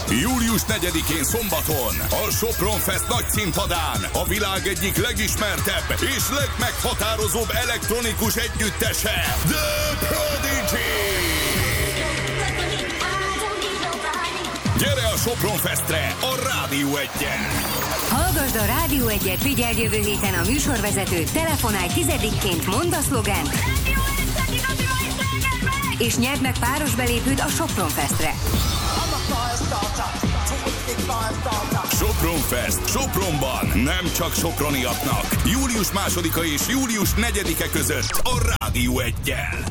Július 4-én szombaton a Sopron Fest nagy színpadán a világ egyik legismertebb és legmeghatározóbb elektronikus együttese, The Prodigy! Gyere a Sopron Festre a Rádió 1-en! Hallgasd a Rádió 1-et, figyeld jövő héten a műsorvezetőt, telefonálj 10-ként, mondd a szlogent, és nyerd meg páros belépőt a Sopron Festre. Sopron Fest Sopronban, nem csak soproniaknak. Július 2-a és július 4-e között a Rádió 1-jel.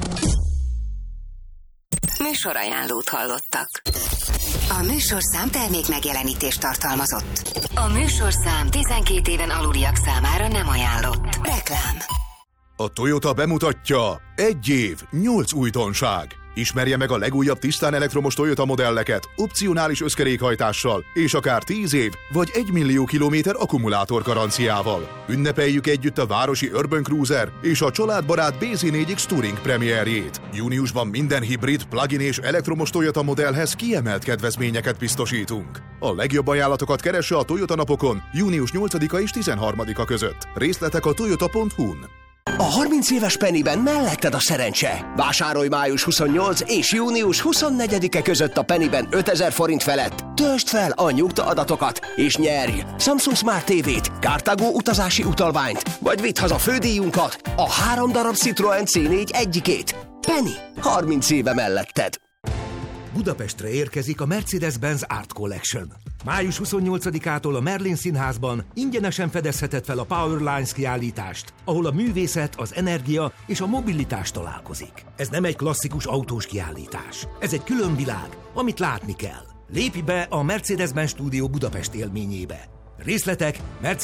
Műsorajánlót hallottak. A műsorszám termék megjelenítést tartalmazott. A műsorszám 12 éven aluliak számára nem ajánlott. Reklám. A Toyota bemutatja 1 év, 8 újdonság. Ismerje meg a legújabb tisztán elektromos Toyota modelleket, opcionális összkerékhajtással, és akár 10 év vagy 1 millió kilométer akkumulátor garanciával. Ünnepeljük együtt a városi Urban Cruiser és a családbarát BZ4X Touring premierjét. Júniusban minden hibrid, plug-in és elektromos Toyota modellhez kiemelt kedvezményeket biztosítunk. A legjobb ajánlatokat keresse a Toyota napokon június 8-a és 13-a között. Részletek a toyota.hu-n. A 30 éves Pennyben melletted a szerencse. Vásárolj május 28 és június 24-e között a Pennyben 5000 forint felett. Töltsd fel a nyugtaadatokat és nyerj Samsung Smart TV-t, kártágó utazási utalványt, vagy vidd haza fődíjunkat, a 3 darab Citroen C4 egyikét. Penny, 30 éve melletted. Budapestre érkezik a Mercedes-Benz Art Collection. Május 28-ától a Merlin Színházban ingyenesen fedezheted fel a Powerlines kiállítást, ahol a művészet, az energia és a mobilitás találkozik. Ez nem egy klasszikus autós kiállítás. Ez egy külön világ, amit látni kell. Lépj be a Mercedes-Benz Stúdió Budapest élményébe. Részletek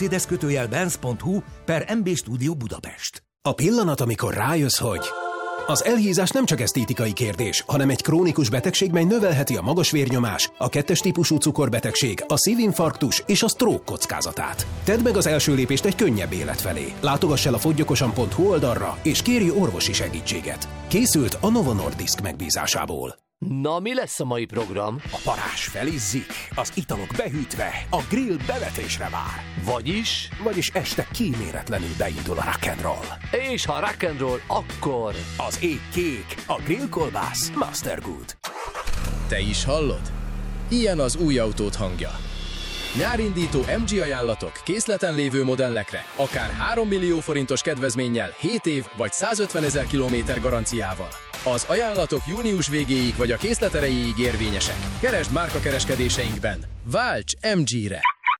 mercedes-benz.hu/MB Stúdió Budapest. A pillanat, amikor rájössz, hogy... Az elhízás nem csak esztétikai kérdés, hanem egy krónikus betegség, mely növelheti a magas vérnyomás, a 2-es típusú cukorbetegség, a szívinfarktus és a stroke kockázatát. Tedd meg az első lépést egy könnyebb élet felé. Látogass el a foggyokosan.hu oldalra, és kérj orvosi segítséget. Készült a Novo Nordisk megbízásából. Na, mi lesz a mai program? A parázs felizzik, az italok behűtve, a grill bevetésre vár. Vagyis este kíméletlenül beindul a rock'n'roll. És ha rock'n'roll, akkor... Az ég kék, a grillkolbász Mastergood. Te is hallod? Ilyen az új autót hangja. Nyárindító MG ajánlatok készleten lévő modellekre, akár 3 millió forintos kedvezménnyel, 7 év vagy 150 000 kilométer garanciával. Az ajánlatok június végéig vagy a készlet erejéig érvényesek. Keresd márkakereskedéseinkben. Válts MG-re!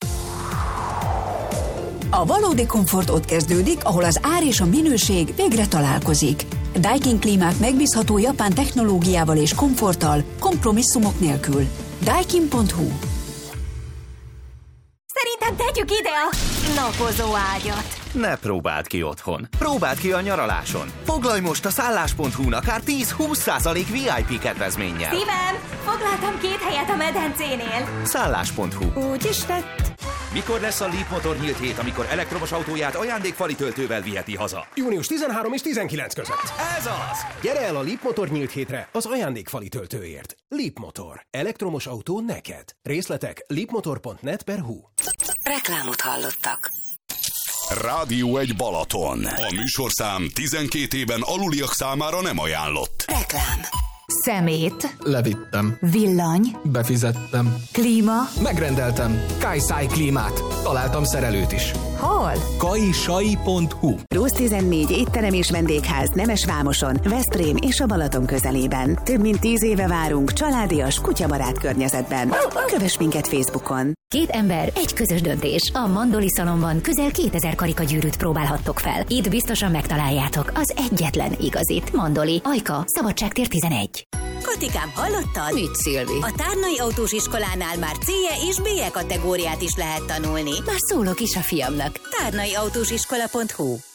A valódi komfort ott kezdődik, ahol az ár és a minőség végre találkozik. Daikin klímák megbízható japán technológiával és komforttal, kompromisszumok nélkül. Daikin.hu. Szerintem tegyük ide a napozó ágyat. Ne próbáld ki otthon. Próbáld ki a nyaraláson. Foglalj most a szállás.hu-n akár 10-20% VIP kedvezménnyel. Szívem, foglaltam 2 helyet a medencénél. Szállás.hu. Úgy is tett. Mikor lesz a Leap Motor nyílt hét, amikor elektromos autóját ajándékfali töltővel viheti haza? Június 13 és 19 között. Ez az! Gyere el a Leap Motor nyílt hétre az ajándékfali töltőért. Leap Motor. Elektromos autó neked. Részletek leapmotor.net/hu. Reklámot hallottak. Rádió 1 Balaton. A műsorszám 12 éven aluliak számára nem ajánlott. Reklám. Szemét. Levittem. Villany. Befizettem. Klíma. Megrendeltem. Kajszai klímát. Találtam szerelőt is. Hol? Kajsai.hu. Róz 14 étterem és vendégház Nemesvámoson, Veszprém és a Balaton közelében. Több mint 10 éve várunk családias, kutyabarát környezetben. Kövess minket Facebookon. 2 ember, egy közös döntés. A Mandoli Szalonban közel 2000 karikagyűrűt próbálhattok fel. Itt biztosan megtaláljátok az egyetlen igazit. Mandoli, Ajka, Szabadságtér 11. Katikám, hallottad? Mit, Szilvi? A Tárnai Autós Iskolánál már C-je és B-je kategóriát is lehet tanulni. Már szólok is a fiamnak. Tárnaiautósiskola.hu.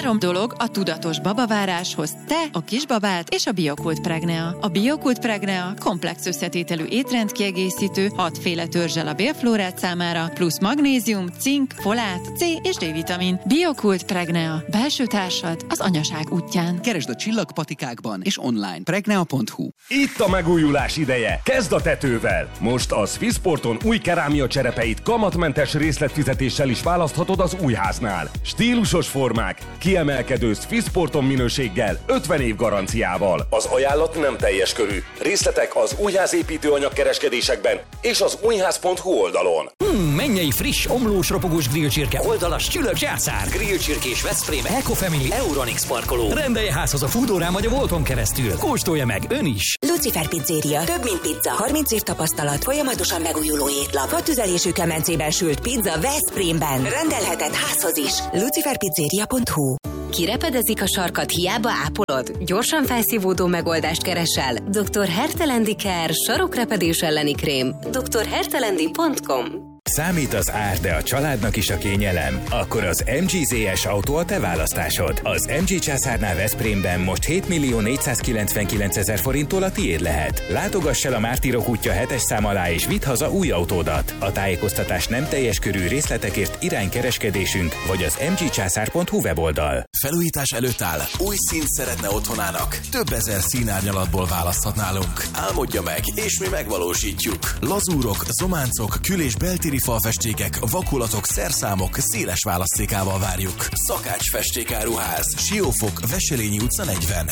3 dolog a tudatos babaváráshoz: te, a kisbabád és a Biokult Pregnea. A Biokult Pregnea komplex összetételű étrendkiegészítő, 6 féle törzsel a bélflórát számára, plusz magnézium, cink, folát, C és D-vitamin. Biokult Pregnea. Belső társad az anyaság útján. Keresd a csillagpatikákban és online. Pregnea.hu. Itt a megújulás ideje. Kezd a tetővel. Most a Swissporton új kerámia cserepeit kamatmentes részletfizetéssel is választhatod az újháznál. Stílusos formák, kiemelkedő Swissporton minőséggel, 50 év garanciával. Az ajánlat nem teljes körű. Részletek az újházépítőanyag kereskedésekben és az újház.hu oldalon. Mennyei friss, omlós, ropogós grillcsirke, oldalas csülök zsászár, grillcsirkés Veszprém, Ecofamily, Euronix parkoló. Rendelje házhoz a Foodórán vagy a Volton keresztül. Kóstolja meg ön is! Lucifer Pizzeria. Több mint pizza. 30 év tapasztalat. Folyamatosan megújuló étlap. 6 tüzelésű kemencében sült pizza Veszprémben. Rendelhetett házhoz is. luciferpizzeria.hu. Kirepedezik a sarkad, hiába ápolod? Gyorsan felszívódó megoldást keresel? Dr. Hertelendi Care sarokrepedés elleni krém. drhertelendi.com. Számít az ár, de a családnak is a kényelem? Akkor az MG ZS Autó a te választásod. Az MG Császárnál Veszprémben most 7.499.000 forinttól a tiéd lehet. Látogass el a Mártírok útja 7-es szám alá és vidd haza új autódat. A tájékoztatás nem teljes körű, részletekért iránykereskedésünk vagy az mgcsászár.hu weboldal. Felújítás előtt áll. Új színt szeretne otthonának. Több ezer színárnyalatból választhat nálunk. Álmodja meg, és mi megvalósítjuk. Lazúrok, zománcok, kül- és beltéri falfestékek, vakulatok, szerszámok széles választékával várjuk. Szakács Festékáruház, Siófok, Veselényi utca 40.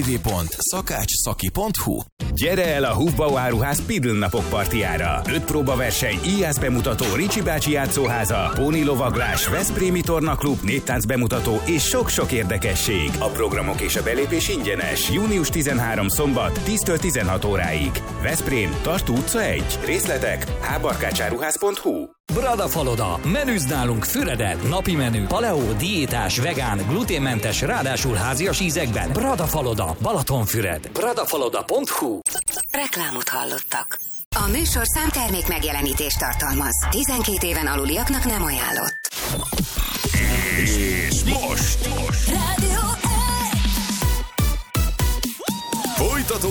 www.szakácsszaki.hu. Gyere el a Hufbau áruház Pidl napok partiára. 5 próbaverseny, íjász bemutató, Ricsi bácsi játszóháza, póni lovaglás, Veszprémi tornaklub, néptánc bemutató és sok-sok érdekesség. A programok és a belépés ingyenes. Június 13 szombat 10-től 16 óráig. Veszprém, Tartó utca 1. Részletek hbarkácsáruház.hu. Bradafaloda. Menüzd nálunk Füreden. Napi menü. Paleo, diétás, vegán, gluténmentes, ráadásul házias ízekben. Bradafaloda. Balatonfüred. Bradafaloda.hu. Reklámot hallottak. A műsorszám termék megjelenítést tartalmaz. 12 éven aluliaknak nem ajánlott. És most